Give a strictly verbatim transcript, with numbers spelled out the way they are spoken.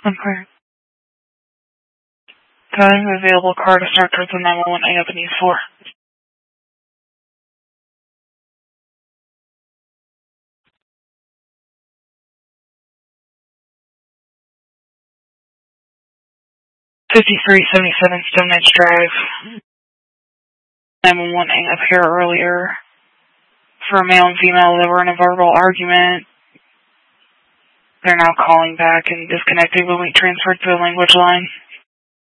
Okay. Time available car to start towards the nine one one hang up in East four. fifty-three seventy-seven Stonehenge Drive. nine one one hang up here earlier. For a male and female, they were in a verbal argument. They're now calling back and disconnected when we transferred to the language line.